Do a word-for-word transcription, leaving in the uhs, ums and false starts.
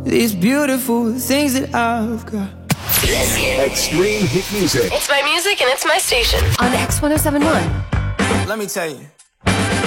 these beautiful things that I've got. Extreme hit music. It's my music and it's my station. On X ten seventy-one. Let me tell you.